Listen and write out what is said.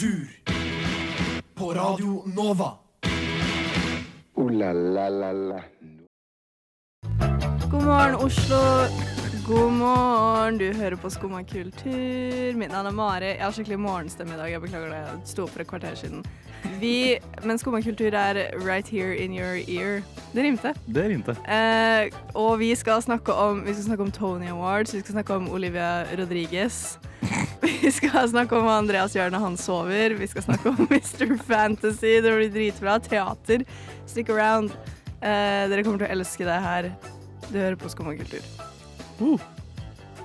På Radio Nova. La la la la. God morgen, Oslo. God morgen. Du hører på Skumma Kultur. Mitt navn Mari. Jeg har skikkelig morgenstemme i dag. Jeg beklager det. Jeg sto opp for et kvarter siden. Men Skumma Kultur right here in your ear. Det rimte. Det rimte. Og vi skal snakke om Tony Awards. Vi skal snakke om Olivia Rodriguez. Vi skal snakke om Andreas gjør når han sover. Vi skal snakke om Mr. Fantasy. Det blir dritbra. Teater. Stick around. Dere kommer til å elske det her. Du hører på Skumma Kultur.